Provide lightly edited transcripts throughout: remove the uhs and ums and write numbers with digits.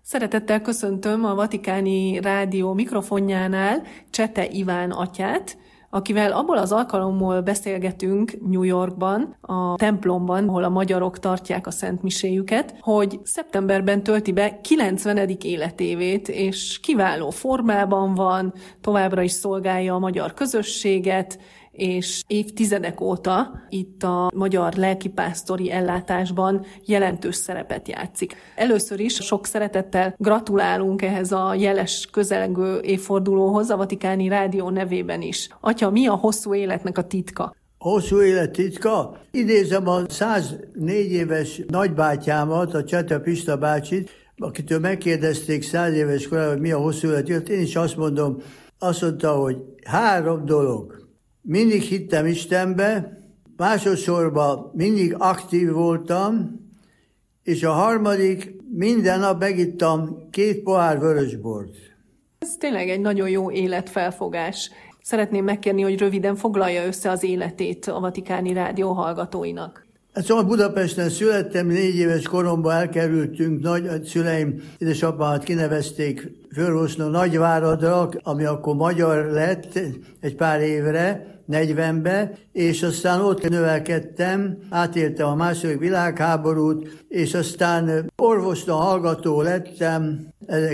Szeretettel köszöntöm a Vatikáni Rádió mikrofonjánál Csete Iván atyát, akivel abból az alkalommal beszélgetünk New Yorkban, a templomban, ahol a magyarok tartják a szentmiséjüket, hogy szeptemberben tölti be 90. életévét, és kiváló formában van, továbbra is szolgálja a magyar közösséget, és évtizedek óta itt a magyar lelkipásztori ellátásban jelentős szerepet játszik. Először is sok szeretettel gratulálunk ehhez a jeles közelgő évfordulóhoz a Vatikáni Rádió nevében is. Atya, mi a hosszú életnek a titka? A hosszú élet titka? Idézem a 104 éves nagybátyámat, a Csete Pista bácsit, akitől megkérdezték 100 éves korában, hogy mi a hosszú élet. Én is azt mondta, hogy 3 dolog. Mindig hittem Istenbe, másodszorban mindig aktív voltam, és a harmadik, minden nap megittam 2 pohár vörösbort. Ez tényleg egy nagyon jó életfelfogás. Szeretném megkérni, hogy röviden foglalja össze az életét a Vatikáni Rádió hallgatóinak. Szóval Budapesten születtem, 4 éves koromban elkerültünk, nagyszüleim, édesapámat kinevezték főorvosnak Nagyváradra, ami akkor magyar lett egy pár évre, 40-be, és aztán ott növelkedtem, átéltem a II. Világháborút, és aztán orvostan hallgató lettem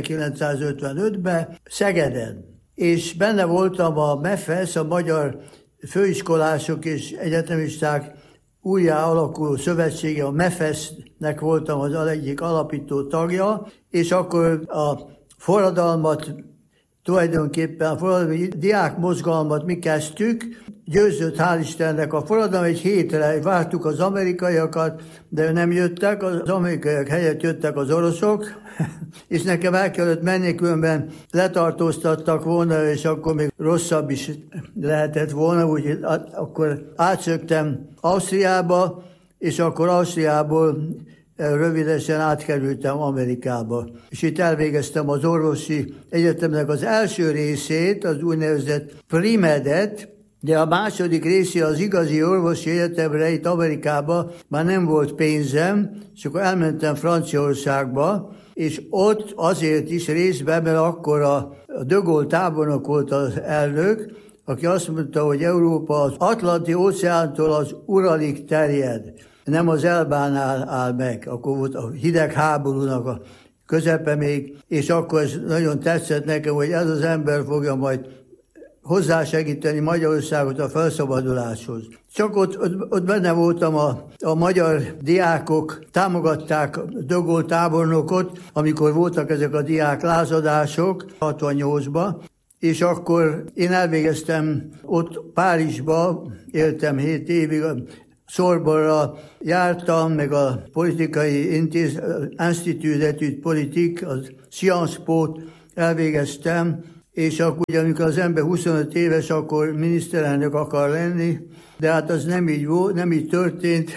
1955-ben Szegeden. És benne voltam a MEFESZ, a Magyar Főiskolások és Egyetemisták újjá alakuló szövetsége, a MEFESZ-nek voltam az egyik alapító tagja, és akkor a forradalmat, tulajdonképpen a forradalmi diákmozgalmat mi kezdtük, győzött hál' Istennek a forradalom, egy hétre vártuk az amerikaiakat, de nem jöttek, az amerikaiak helyett jöttek az oroszok, és nekem el kellett menni, különben letartóztattak volna, és akkor még rosszabb is lehetett volna, úgyhogy akkor átszöktem Ausztriába, és akkor Ausztriából rövidesen átkerültem Amerikába. És itt elvégeztem az orvosi egyetemnek az első részét, az úgynevezett Primedet, de a második része az igazi orvosi egyetemre itt Amerikába már nem volt pénzem, és akkor elmentem Franciaországba, és ott azért is részben, mert akkor a de Gaulle tábornok volt az elnök, aki azt mondta, hogy Európa az Atlanti óceántól az Uralig terjed, nem az Elbánál áll meg. Akkor volt a hidegháborúnak a közepe még, és akkor ez nagyon tetszett nekem, hogy ez az ember fogja majd hozzásegíteni Magyarországot a felszabaduláshoz. Csak ott benne voltam, a magyar diákok támogatták de Gaulle tábornokot, amikor voltak ezek a diák lázadások 68-ban, és akkor én elvégeztem ott Párizsba, éltem 7 évig, Sorbonra jártam, meg a politikai Institut d'études politiques, az Sciences Po-t elvégeztem, és akkor ugye, amikor az ember 25 éves, akkor miniszterelnök akar lenni, de hát az nem így volt, nem így történt,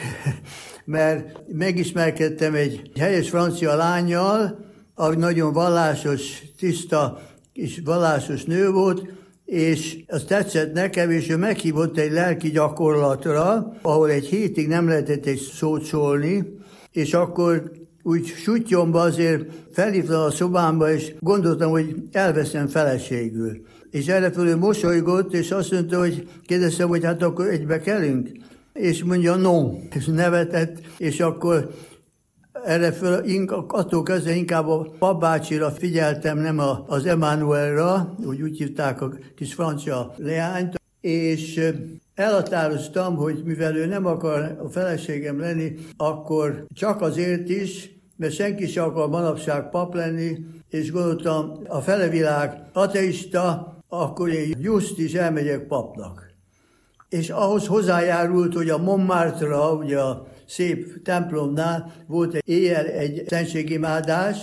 mert megismerkedtem egy helyes francia lánnyal, aki nagyon vallásos, tiszta és vallásos nő volt, és az tetszett nekem, és ő meghívott egy lelki gyakorlatra, ahol egy hétig nem lehetett egy szót szólni, és akkor úgy suttyomba azért felhívtam a szobámba, és gondoltam, hogy elveszem feleségül. És erre fölül mosolygott, és azt mondta, hogy kérdeztem, hogy hát akkor egybe kelünk? És mondja, no. És nevetett, és akkor erre föl, attól kezdve inkább a papbácsira figyeltem, nem az Emmanuelra, úgy hívták a kis francia leányt, és elhatároztam, hogy mivel ő nem akar a feleségem lenni, akkor csak azért is, mert senki sem akar manapság pap lenni, és gondoltam, a fele világ ateista, akkor én just is elmegyek papnak. És ahhoz hozzájárult, hogy a Montmartre-ra, ugye a szép templomnál volt éjjel egy szentségimádás,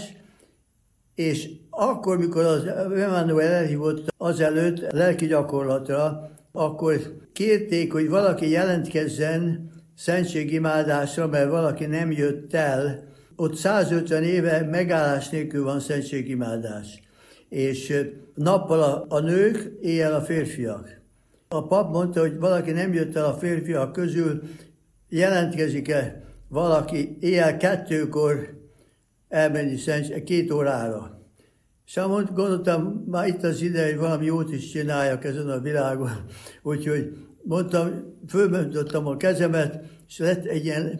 és akkor, mikor az Emmanuel elhívott azelőtt lelki gyakorlatra, akkor kérték, hogy valaki jelentkezzen szentségimádásra, mert valaki nem jött el. Ott 150 éve megállás nélkül van szentségimádás. És nappal a nők, éjjel a férfiak. A pap mondta, hogy valaki nem jött el a férfiak közül, jelentkezik-e valaki éjjel 2-kor elmenni 2 órára. És gondoltam, már itt az ide, hogy valami jót is csináljak ezen a világon. Úgyhogy mondtam, fölmentottam a kezemet, és lett egy ilyen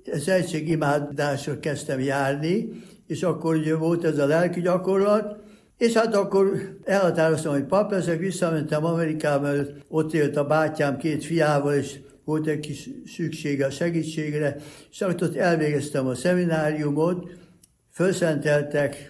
szentségimádásra kezdtem járni, és akkor ugye volt ez a lelki gyakorlat, és hát akkor elhatároztam, hogy pap leszek, visszamentem Amerikába, mert ott élt a bátyám 2 fiával, és volt egy kis szüksége a segítségre, és ott elvégeztem a szemináriumot, fölszenteltek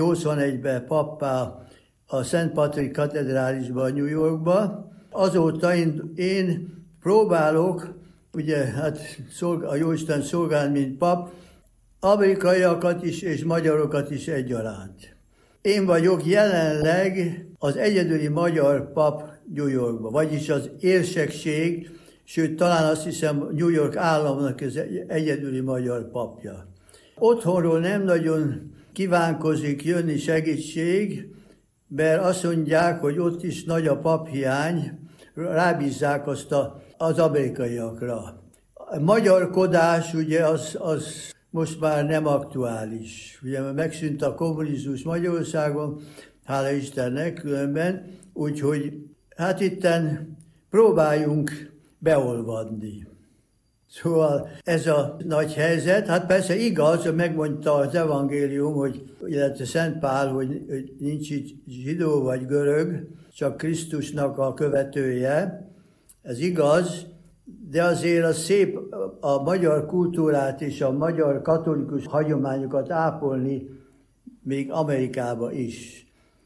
81-ben pappá a Szent Patrik katedrálisban, New Yorkba. Azóta én próbálok, ugye hát a Jóisten szolgálni, mint pap, amerikaiakat is és magyarokat is egyaránt. Én vagyok jelenleg az egyedüli magyar pap New Yorkban, vagyis az érsekség, sőt talán azt hiszem New York államnak az egyedüli magyar papja. Otthonról nem nagyon kívánkozik jönni segítség, mert azt mondják, hogy ott is nagy a paphiány, rábízzák azt az amerikaiakra. A magyarkodás ugye az most már nem aktuális. Ugye megszűnt a kommunizmus Magyarországon, hála Istennek különben, úgyhogy hát itten próbáljunk beolvadni. Szóval ez a nagy helyzet, hát persze igaz, hogy megmondta az evangélium, illetve Szent Pál, hogy nincs itt zsidó vagy görög, csak Krisztusnak a követője. Ez igaz, de azért az szép a magyar kultúrát és a magyar katolikus hagyományokat ápolni még Amerikába is.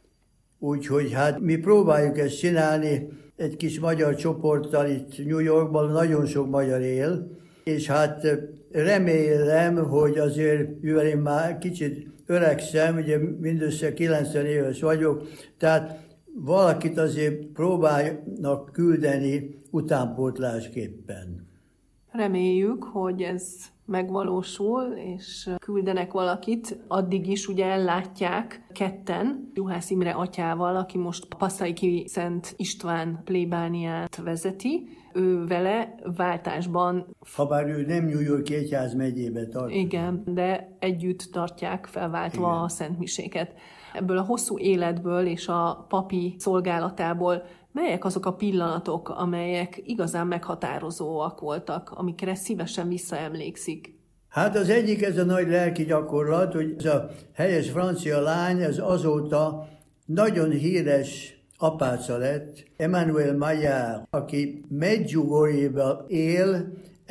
Úgyhogy hát mi próbáljuk ezt csinálni egy kis magyar csoporttal itt New Yorkban, nagyon sok magyar él, és hát remélem, hogy azért, mivel én már kicsit öregszem, ugye mindössze 90 éves vagyok, tehát valakit azért próbálnak küldeni utánpótlásképpen. Reméljük, hogy ez megvalósul, és küldenek valakit. Addig is ugye ellátják ketten, Juhász Imre atyával, aki most Passaiki Szent István plébániát vezeti. Ő vele váltásban... Habár ő nem New York egyházmegyébe tart. Igen, de együtt tartják felváltva igen. A szentmiséket. Ebből a hosszú életből és a papi szolgálatából melyek azok a pillanatok, amelyek igazán meghatározóak voltak, amikre szívesen visszaemlékszik? Hát az egyik ez a nagy lelki gyakorlat, hogy ez a helyes francia lány, ez azóta nagyon híres apáca lett, Emmanuel Maillard, aki Medjugorjében él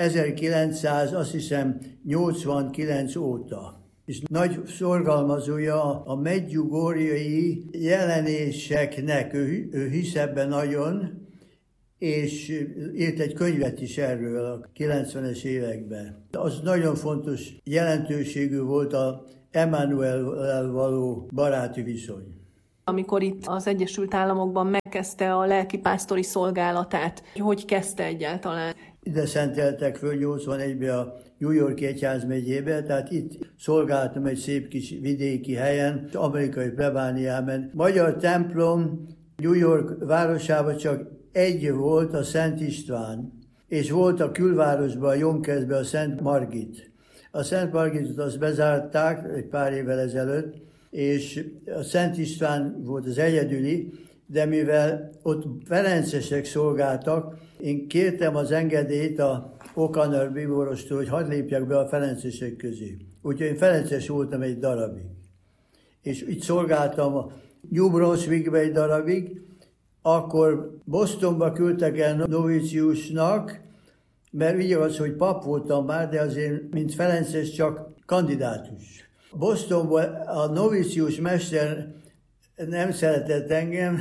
1989 óta. És nagy szorgalmazója a medjugorjai jelenéseknek, ő hisz ebben nagyon, és írt egy könyvet is erről a 90-es években. Az nagyon fontos jelentőségű volt a Emmanuellel való baráti viszony. Amikor itt az Egyesült Államokban megkezdte a lelkipásztori szolgálatát, hogy kezdte egyáltalán? Ide szenteltek föl 81-ben a New York-i egyházmegyébe, tehát itt szolgáltam egy szép kis vidéki helyen, amerikai plebániában. Magyar templom New York városában csak egy volt, a Szent István, és volt a külvárosban, a Jonkersben a Szent Margit. A Szent Margitot azt bezárták egy pár évvel ezelőtt, és a Szent István volt az egyedüli, de mivel ott ferencesek szolgáltak, én kértem az engedélyt a O'Connor bíborostól, hogy hadd lépjek be a ferencesek közé. Úgyhogy én ferences voltam egy darabig. És itt szolgáltam a New Brunswickbe egy darabig, akkor Bostonba küldtek el novíciusnak, mert így az, hogy pap voltam már, de azért, mint ferences, csak kandidátus. Bostonban a novícius mester nem szeretett engem,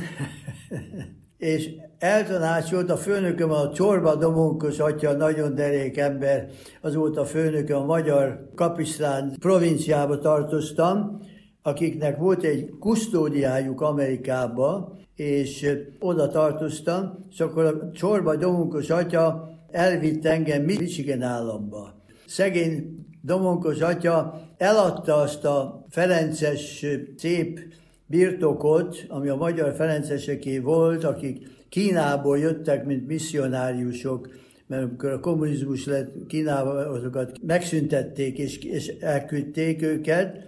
és eltanácsolt a főnököm, a Csorba Domonkos atya, nagyon derék ember, az volt a főnököm, a magyar Kapisztán provinciába tartoztam, akiknek volt egy kusztódiájuk Amerikába, és oda tartoztam, és akkor a Csorba Domonkos atya elvitt engem Michigan államba. Szegény Domonkos atya eladta azt a ferences szép birtokot, ami a magyar ferenceseké volt, akik Kínából jöttek, mint misszionáriusok, mert amikor a kommunizmus lett Kínában, azokat megszüntették és elküldték őket,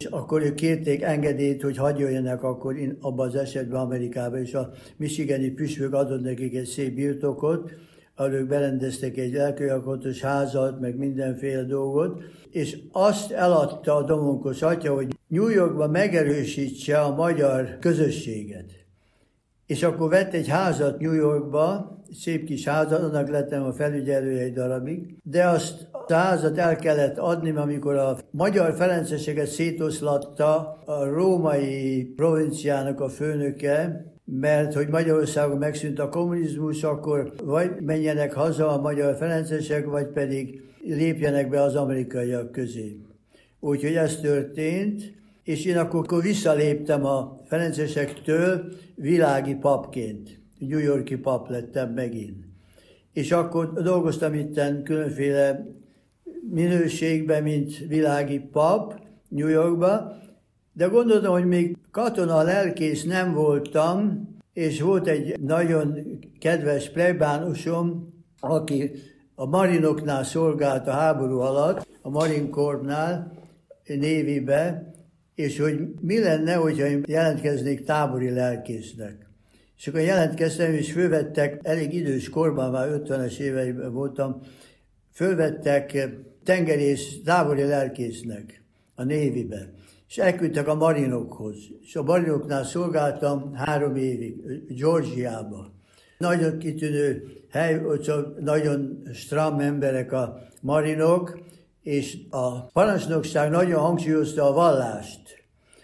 és akkor ők kérték engedélyt, hogy hadd jöjjenek akkor abban az esetben Amerikába, és a michigani püspök adott nekik egy szép birtokot, ahol ők berendeztek egy lelkialkotos házat, meg mindenféle dolgot, és azt eladta a Domonkos atya, hogy New Yorkban megerősítse a magyar közösséget. És akkor vett egy házat New Yorkba, szép kis házat, annak lettem a felügyelője egy darabig, de azt a házat el kellett adni, amikor a magyar ferenceseket szétoszlatta a római provinciának a főnöke, mert hogy Magyarországon megszűnt a kommunizmus, akkor vagy menjenek haza a magyar ferencesek, vagy pedig lépjenek be az amerikaiak közé. Úgyhogy ez történt, és én akkor visszaléptem a ferencesektől világi papként. New York-i pap lettem megint. És akkor dolgoztam itten különféle minőségben, mint világi pap New Yorkba, de gondoltam, hogy még katona lelkész nem voltam, és volt egy nagyon kedves plebánusom, aki a marinoknál szolgált a háború alatt, a Marine Corps-nál, Navy-be, és hogy mi lenne, hogyha én jelentkeznék tábori lelkésznek. És akkor jelentkeztem, és fölvettek, elég idős korban, már 50-es éveiben voltam, fölvettek tengerész tábori lelkésznek a Navy-be. És elküldtek a marinokhoz. És a marinoknál szolgáltam 3 évig, Georgiába. Nagyon kitűnő hely, ott nagyon stram emberek a marinok, és a parancsnokság nagyon hangsúlyozta a vallást.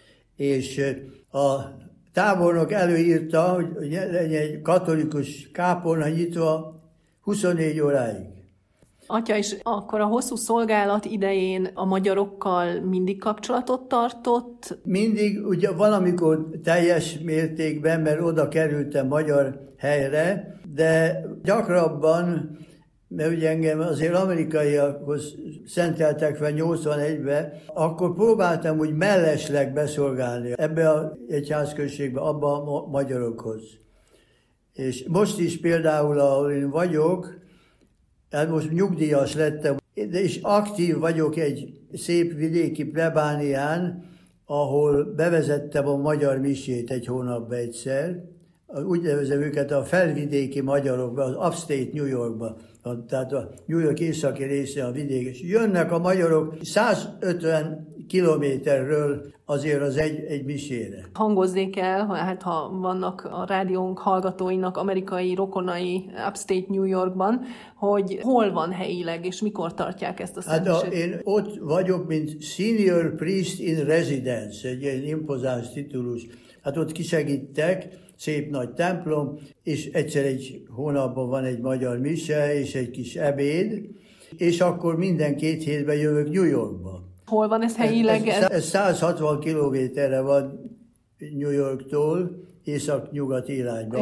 És a tábornok előírta, hogy legyen egy katolikus kápolna nyitva 24 óráig. Atya, és akkor a hosszú szolgálat idején a magyarokkal mindig kapcsolatot tartott? Mindig, ugye valamikor teljes mértékben, mert oda kerültem magyar helyre, de gyakrabban, mert ugye engem azért amerikaiakhoz szenteltek fel 81-ben, akkor próbáltam úgy mellesleg beszolgálni ebbe az egyházközségbe, abba a magyarokhoz. És most is például, ahol én vagyok, hát most nyugdíjas lettem, de is aktív vagyok egy szép vidéki plebánián, ahol bevezettem a magyar misét egy hónapban egyszer. Úgy nevezem őket a felvidéki magyarokba, az upstate New Yorkba, tehát a New York északi része a vidék. És jönnek a magyarok 150 kilométerről azért az egy misére. Hangozzék el, hát ha vannak a rádiónk hallgatóinak amerikai rokonai upstate New Yorkban, hogy hol van helyileg, és mikor tartják ezt a szentmiset? Hát én ott vagyok, mint Senior Priest in Residence, egy ilyen impozáns titulus. Hát ott kisegítek, szép nagy templom, és egyszer egy hónapban van egy magyar mise, és egy kis ebéd, és akkor minden 2 hétben jövök New Yorkba. Hol van ez helyileg? Ez 160 kilométerre van New Yorktól, észak-nyugat irányba.